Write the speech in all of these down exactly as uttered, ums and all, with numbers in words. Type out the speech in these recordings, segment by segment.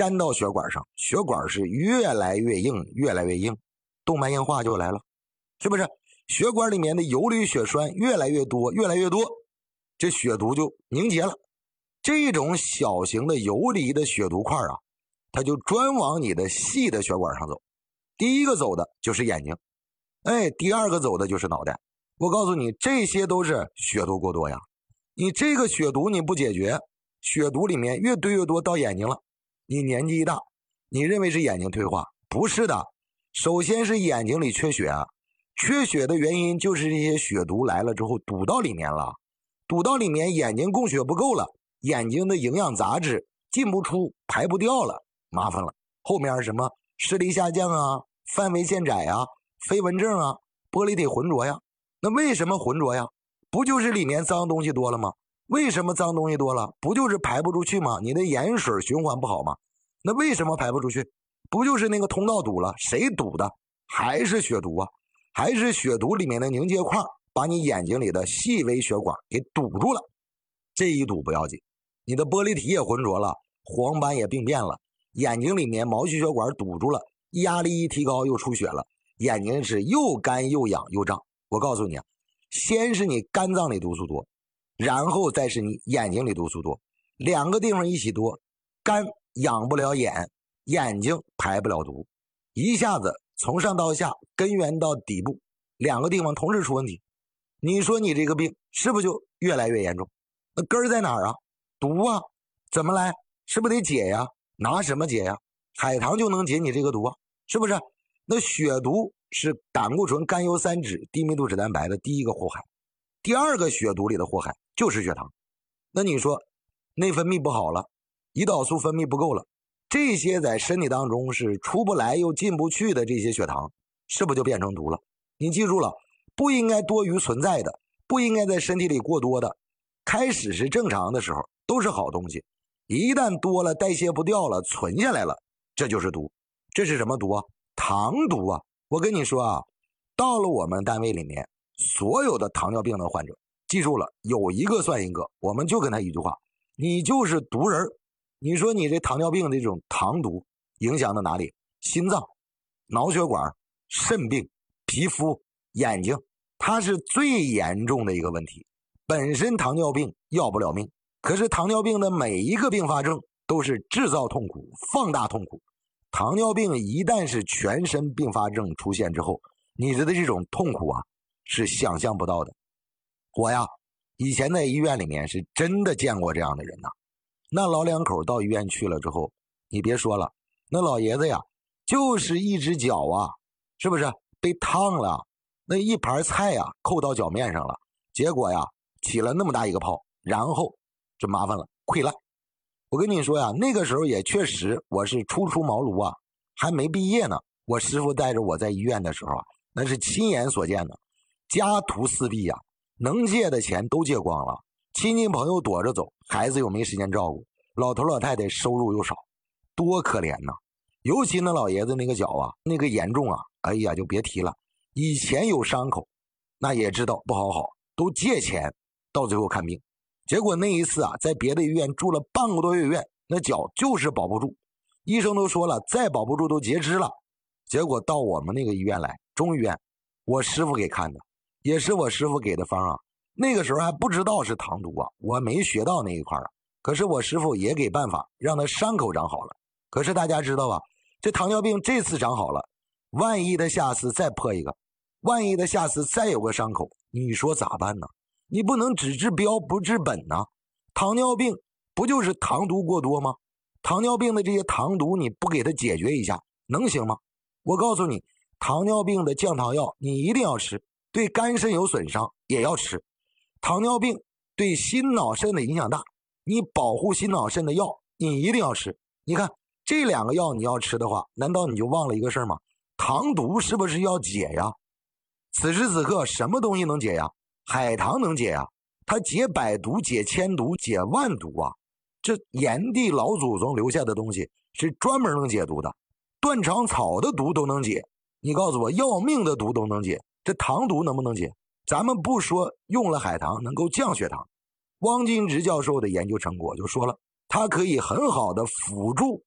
粘到血管上，血管是越来越硬越来越硬，动脉硬化就来了，是不是？血管里面的游离血栓越来越多越来越多，这血毒就凝结了。这种小型的游离的血毒块啊，它就专往你的细的血管上走。第一个走的就是眼睛，哎，第二个走的就是脑袋。我告诉你，这些都是血毒过多呀。你这个血毒你不解决，血毒里面越堆越多到眼睛了。你年纪一大，你认为是眼睛退化，不是的。首先是眼睛里缺血啊，缺血的原因就是这些血毒来了之后堵到里面了，堵到里面眼睛供血不够了，眼睛的营养杂质进不出排不掉了，麻烦了。后面什么视力下降啊，范围渐窄啊，飞蚊症啊，玻璃体浑浊呀。那为什么浑浊呀？不就是里面脏东西多了吗？为什么脏东西多了？不就是排不出去吗？你的盐水循环不好吗？那为什么排不出去？不就是那个通道堵了？谁堵的？还是血毒啊，还是血毒里面的凝结块把你眼睛里的细微血管给堵住了。这一堵不要紧，你的玻璃体也浑浊了，黄斑也病变了，眼睛里面毛细血管堵住了，压力一提高又出血了，眼睛是又干又痒又胀。我告诉你啊，先是你肝脏里毒素多，然后再是你眼睛里毒素多，两个地方一起多，肝养不了眼，眼睛排不了毒，一下子从上到下根源到底部两个地方同时出问题。你说你这个病是不是就越来越严重？那根儿在哪儿啊？毒啊，怎么来？是不是得解呀？拿什么解呀？海棠就能解你这个毒啊，是不是？那血毒是胆固醇、甘油三酯、低密度脂蛋白的第一个祸害，第二个血毒里的祸害就是血糖。那你说内分泌不好了，胰岛素分泌不够了，这些在身体当中是出不来又进不去的这些血糖，是不是就变成毒了？你记住了，不应该多余存在的，不应该在身体里过多的，开始是正常的时候都是好东西，一旦多了代谢不掉了，存下来了，这就是毒。这是什么毒啊？糖毒啊！我跟你说啊，到了我们单位里面，所有的糖尿病的患者，记住了，有一个算一个，我们就跟他一句话，你就是毒人。你说你这糖尿病的这种糖毒影响到哪里？心脏、脑血管、肾病、皮肤、眼睛，它是最严重的一个问题。本身糖尿病要不了命，可是糖尿病的每一个并发症都是制造痛苦、放大痛苦。糖尿病一旦是全身并发症出现之后，你的这种痛苦啊是想象不到的。我呀以前在医院里面是真的见过这样的人呐、啊。那老两口到医院去了之后，你别说了，那老爷子呀就是一只脚啊，是不是被烫了？那一盘菜呀扣到脚面上了，结果呀起了那么大一个泡，然后就麻烦了，溃烂。我跟你说呀，那个时候也确实我是初出茅庐啊，还没毕业呢。我师傅带着我在医院的时候啊，那是亲眼所见的，家徒四壁呀、啊，能借的钱都借光了，亲戚朋友躲着走，孩子又没时间照顾，老头老太太收入又少，多可怜呐！尤其那老爷子那个脚啊，那个严重啊，哎呀就别提了。以前有伤口，那也知道不好好，都借钱到最后看病。结果那一次啊，在别的医院住了半个多月院，那脚就是保不住，医生都说了再保不住都截肢了。结果到我们那个医院来，中医院，我师傅给看的，也是我师傅给的方啊。那个时候还不知道是糖毒啊，我没学到那一块啊。可是我师傅也给办法让他伤口长好了。可是大家知道吧，这糖尿病这次长好了，万一他下次再破一个，万一他下次再有个伤口，你说咋办呢？你不能只治标不治本呐、啊！糖尿病不就是糖毒过多吗？糖尿病的这些糖毒你不给它解决一下，能行吗？我告诉你，糖尿病的降糖药你一定要吃，对肝肾有损伤也要吃。糖尿病对心脑肾的影响大，你保护心脑肾的药你一定要吃。你看这两个药你要吃的话，难道你就忘了一个事吗？糖毒是不是要解呀？此时此刻什么东西能解呀？海棠能解啊，它解百毒、解千毒、解万毒啊！这炎帝老祖宗留下的东西是专门能解毒的，断肠草的毒都能解。你告诉我，要命的毒都能解，这糖毒能不能解？咱们不说用了海棠能够降血糖，汪金直教授的研究成果就说了，它可以很好的辅助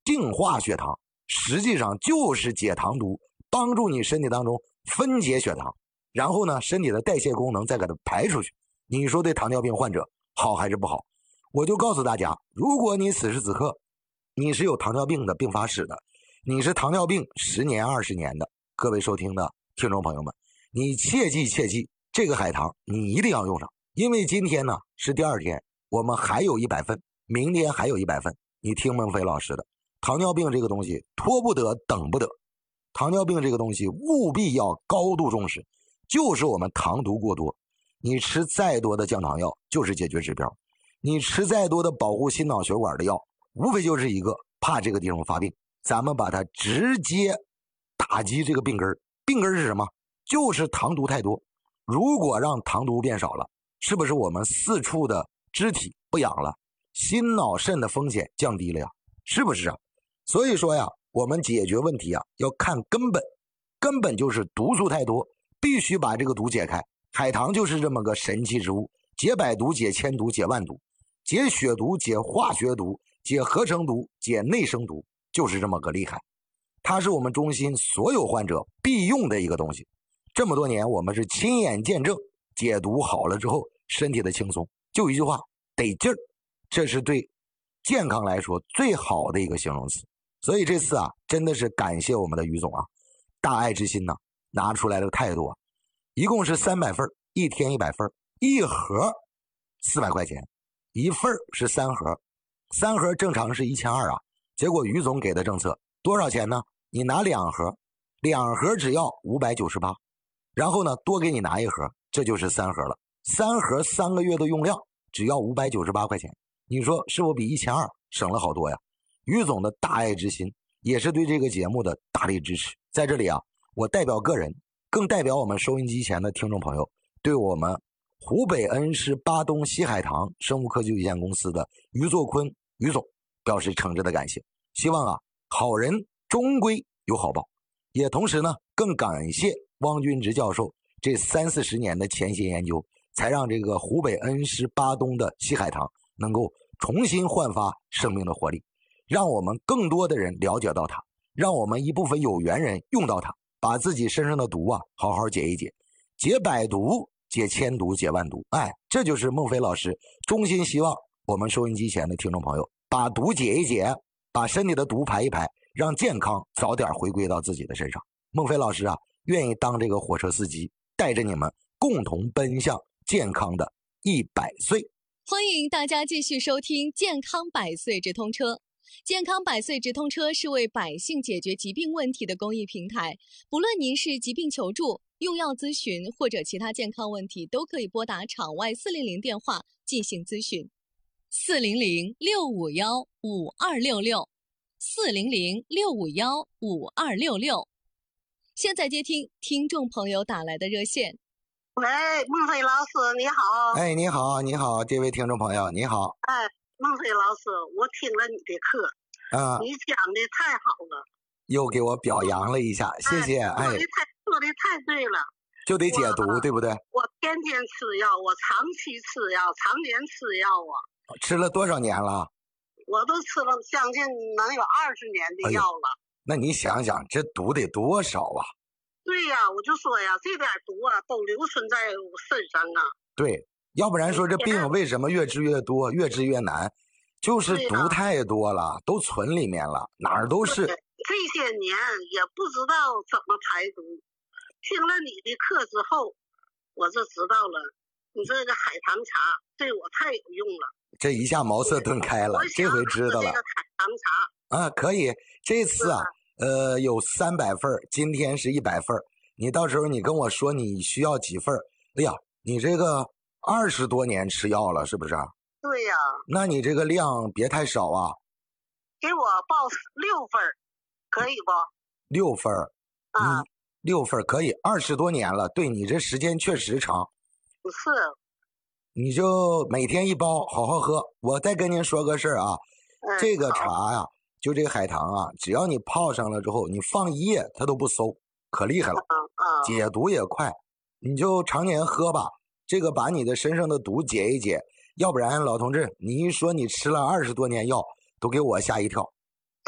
净化血糖，实际上就是解糖毒，帮助你身体当中分解血糖，然后呢，身体的代谢功能再给它排出去。你说对糖尿病患者好还是不好？我就告诉大家，如果你此时此刻你是有糖尿病的并发史的，你是糖尿病十年二十年的，各位收听的听众朋友们，你切记切记，这个海棠你一定要用上，因为今天呢是第二天，我们还有一百份，明天还有一百份。你听孟非老师的，糖尿病这个东西拖不得等不得，糖尿病这个东西务必要高度重视，就是我们糖毒过多，你吃再多的降糖药就是解决指标，你吃再多的保护心脑血管的药，无非就是一个怕这个地方发病，咱们把它直接打击这个病根儿。病根是什么？就是糖毒太多。如果让糖毒变少了，是不是我们四处的肢体不痒了，心脑肾的风险降低了呀？是不是啊？所以说呀，我们解决问题啊要看根本，根本就是毒素太多，必须把这个毒解开。海棠就是这么个神奇之物，解百毒，解千毒，解万毒，解血毒，解化学毒，解合成毒，解内生毒，就是这么个厉害。它是我们中心所有患者必用的一个东西。这么多年我们是亲眼见证解毒好了之后身体的轻松，就一句话，得劲儿，这是对健康来说最好的一个形容词。所以这次啊真的是感谢我们的于总啊，大爱之心呢、啊、拿出来的太多，一共是三百份，一天一百份，一盒四百块钱，一份是三盒，三盒正常是一千二啊，结果于总给的政策多少钱呢？你拿两盒，两盒只要五百九十八，然后呢多给你拿一盒，这就是三盒了。三盒三个月的用量只要五百九十八块钱，你说是否比一千二省了好多呀？于总的大爱之心也是对这个节目的大力支持。在这里啊，我代表个人，更代表我们收音机前的听众朋友，对我们湖北恩施巴东西海棠生物科技有限公司的于作坤于总表示诚挚的感谢。希望啊好人终归有好报，也同时呢更感谢汪军直教授这三四十年的潜心研究，才让这个湖北恩施巴东的西海棠能够重新焕发生命的活力，让我们更多的人了解到它，让我们一部分有缘人用到它，把自己身上的毒啊好好解一解，解百毒，解千毒，解万毒。哎，这就是孟非老师衷心希望我们收音机前的听众朋友把毒解一解，把身体的毒排一排，让健康早点回归到自己的身上。孟非老师啊愿意当这个火车司机，带着你们共同奔向健康的一百岁。 欢迎大家继续收听健康百岁直通车。健康百岁直通车是为百姓解决疾病问题的公益平台，不论您是疾病求助、用药咨询或者其他健康问题，都可以拨打场外四零零电话进行咨询。四零零六五幺五二六六，四零零六五幺五二六六。现在接听听众朋友打来的热线。 喂，孟非老师你好。 哎，你好，你好，这位听众朋友你好。 哎，孟非老师，我听了你的课， 啊， 你讲的太好了， 又给我表扬了一下，谢谢。哎， 说的太说的太对了， 就得解毒，对不对？ 我天天吃药，我长期吃药，常年吃药啊。 吃了多少年了？ 我都吃了将近能有二十年的药了。哎， 那你想想，这毒得多少啊？ 对呀，我就说呀，这点毒啊都留存在我身上啊。对， 要不然说这病为什么越治越多，越治越难？就是毒太多了，都存里面了，哪儿都是。 这些年也不知道怎么排毒，听了你的课之后，我就知道了，你这个海棠茶对我太有用了。 这一下茅塞顿开了，这回知道了。 这个海棠茶啊，可以，这次啊。呃，有三百份，今天是一百份，你到时候你跟我说你需要几份。哎呀，你这个二十多年吃药了，是不是？ 对呀。 那你这个量别太少啊。 给我报六份，可以不？ 六份， 啊， 嗯，六份可以，二十多年了，对你这时间确实长。 不是。 你就每天一包，好好喝。我再跟您说个事儿啊， 嗯， 这个茶呀、啊。就这个海棠啊，只要你泡上了之后，你放一夜它都不馊，可厉害了，解毒也快，你就常年喝吧。这个把你的身上的毒解一解，要不然老同志，你一说你吃了二十多年药，都给我吓一跳。